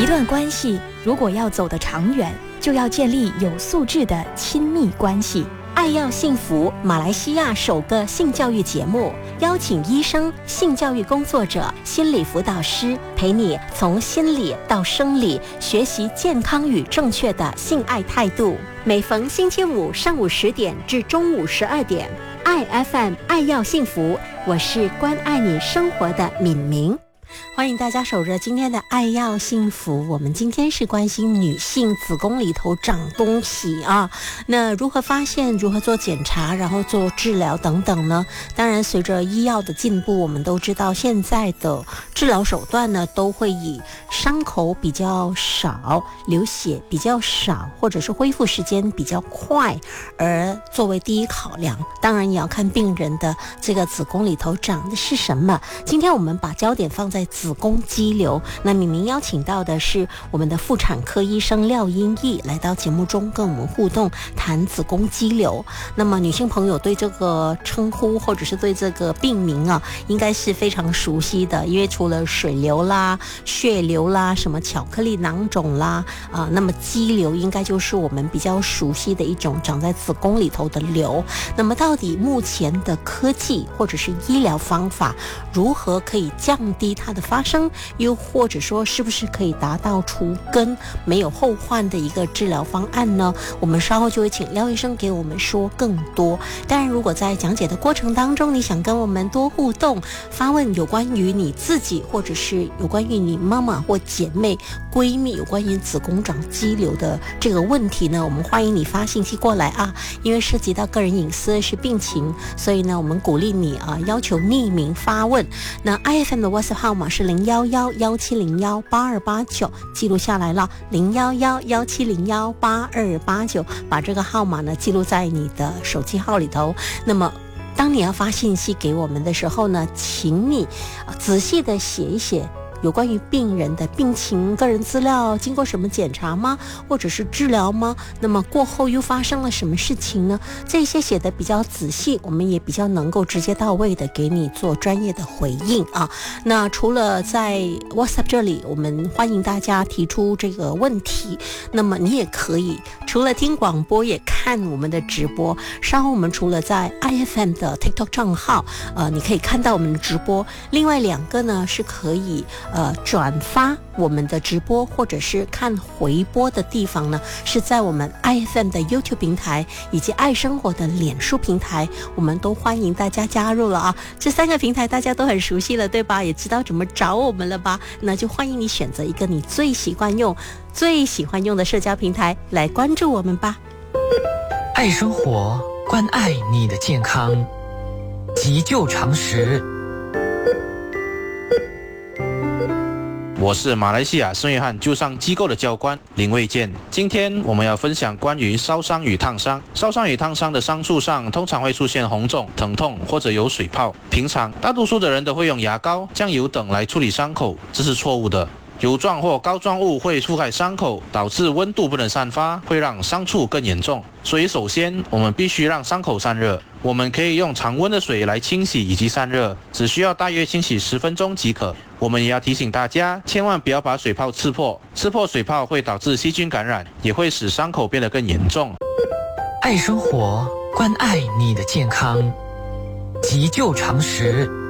一段关系如果要走得长远，就要建立有素质的亲密关系。 爱要幸福，马来西亚首个性教育节目，邀请医生、性教育工作者、心理辅导师，陪你从心理到生理，学习健康与正确的性爱态度。每逢星期五上午10点至中午12点，爱 FM 爱要幸福，我是关爱你生活的敏明。欢迎大家守着今天的爱要幸福，我们今天是关心女性子宫里头长东西啊，那如何发现，如何做检查，然后做治疗等等呢？当然随着医药的进步，我们都知道现在的治疗手段呢都会以伤口比较少、流血比较少，或者是恢复时间比较快而作为第一考量。当然也要看病人的这个子宫里头长的是什么。今天我们把焦点放在子宫肌瘤，那敏明邀请到的是我们的妇产科医生廖英义来到节目中跟我们互动，谈子宫肌瘤。那么女性朋友对这个称呼或者是对这个病名啊，应该是非常熟悉的，因为除了水瘤啦、血瘤啦、什么巧克力囊肿啦那么肌瘤应该就是我们比较熟悉的一种长在子宫里头的瘤。那么到底目前的科技或者是医疗方法如何可以降低它的发生，又或者说是不是可以达到除根没有后患的一个治疗方案呢？我们稍后就会请廖医生给我们说更多。当然如果在讲解的过程当中，你想跟我们多互动，发问有关于你自己，或者是有关于你妈妈或姐妹、闺蜜有关于子宫长肌瘤的这个问题呢，我们欢迎你发信息过来啊，因为涉及到个人隐私是病情，所以呢我们鼓励你要求匿名发问。那 IFM 的 WhatsApp 号码是011-1701-8289，记录下来了，011-1701-8289，把这个号码呢记录在你的手机号里头。那么当你要发信息给我们的时候呢，请你仔细的写一写有关于病人的病情、个人资料，经过什么检查吗？或者是治疗吗？那么过后又发生了什么事情呢？这些写得比较仔细，我们也比较能够直接到位的给你做专业的回应啊。那除了在 WhatsApp 这里，我们欢迎大家提出这个问题，那么你也可以除了听广播也看我们的直播。稍后我们除了在 IFM 的 TikTok 账号你可以看到我们的直播，另外2个呢是可以转发我们的直播或者是看回播的地方呢，是在我们 IFM 的 YouTube 平台以及爱生活的脸书平台，我们都欢迎大家加入了啊。这3个平台大家都很熟悉了，对吧？也知道怎么找我们了吧？那就欢迎你选择一个你最喜欢用的社交平台来关注我们吧。 爱生活，关爱你的健康，急救常识。 我是马来西亚圣约翰救伤机构的教官林卫健。今天我们要分享关于烧伤与烫伤。烧伤与烫伤的伤处上通常会出现红肿、疼痛或者有水泡。平常大多数的人都会用牙膏、酱油等来处理伤口，这是错误的。油状或膏状物会覆盖伤口，导致温度不能散发，会让伤处更严重。所以首先我们必须让伤口散热。我们可以用常温的水来清洗以及散热，只需要大约清洗10分钟即可。我们也要提醒大家，千万不要把水泡刺破，刺破水泡会导致细菌感染，也会使伤口变得更严重。 爱生活，关爱你的健康，急救常识。